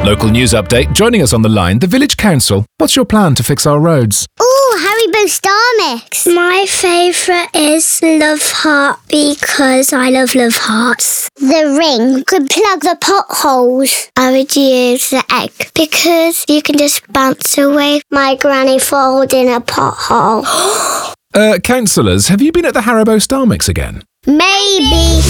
Local news update. Joining us on the line, the Village Council. What's your plan to fix our roads? Ooh, Haribo Star Mix. My favourite is Love Heart because I love hearts. The ring could plug the potholes. I would use the egg because you can just bounce away. My granny falls in a pothole. Councillors, have you been at the Haribo Star Mix again? Maybe.